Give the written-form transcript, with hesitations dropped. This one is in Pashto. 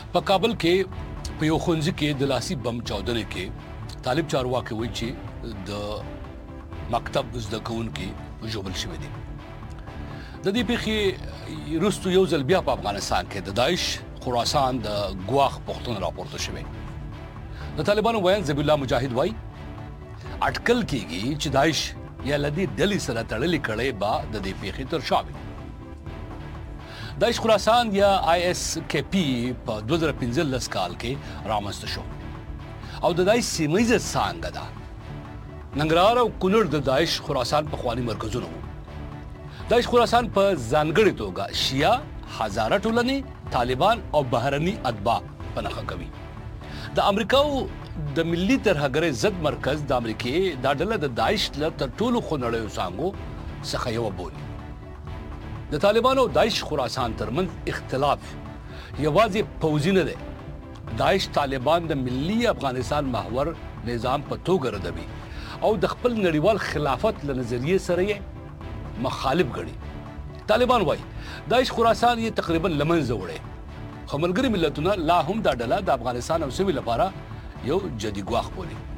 په کابل کې په یو ښوونځي کې د لاسي بم چاودنې کې طالب چارواکي وایي چې د مکتب زده کوونکي وژل شوي دي. د دې پیښې وروسته یو ځل بیا په افغانستان کې د داعش خراسان د ګواښ پوښتنه راپورته شوې. د طالبانو ویاند ذبیح الله مجاهد وایي اټکل کېږي چې داعش یا له دې ډلې سره تړلې کړۍ به د دې پیښې تر شا وي. داعش خراسان یا ISKP په 2015 کال کې رامنځته شو او د داعش سیمه ییزه څانګه ده. ننګرهار او کونړ د داعش خراسان پخواني مرکزونه وو. داعش خراسان په ځانګړې توګه شیعه، هزاره ټولنې، طالبان او بهرني اتباع په نښه کوي. د امریکا د ملي ترهګرۍ ضد مرکز د امریکې دا ډله د داعش له تر ټولو خونړیو څانګو څخه یوه بولي. د طالبانو او داعش خراسان ترمنځ اختلاف یوازې پوځي نه دی. داعش طالبان د ملي افغانستان محور نظام په توګه ردوي او د خپل نړیوال خلافت له نظریې سره یې مخالف ګڼي. طالبان وایي داعش خراسان یې تقریبا له منځه وړی، خو ملګري ملتونه لا هم دا ډله د افغانستان او سیمې لپاره یو جدي ګواښ بولي.